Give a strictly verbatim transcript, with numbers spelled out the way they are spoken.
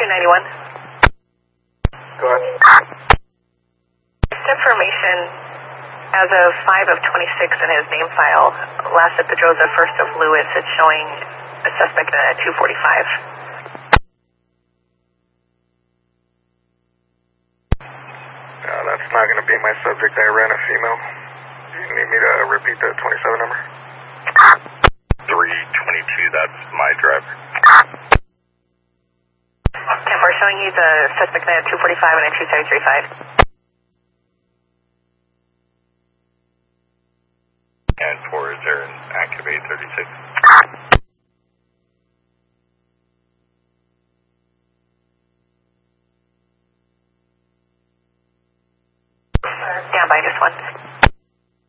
two ninety-one. Go ahead. This information, as of five of twenty-six in his name file, last at Pedroza, first of Lewis, it's showing a suspect at two forty-five. Uh, that's not going to be my subject. I ran a female. You need me to repeat the twenty-seven number? three twenty-two, that's my driver. ten four, showing you the suspect at two forty-five and a two seven three five. And four, is there an active eight thirty-six?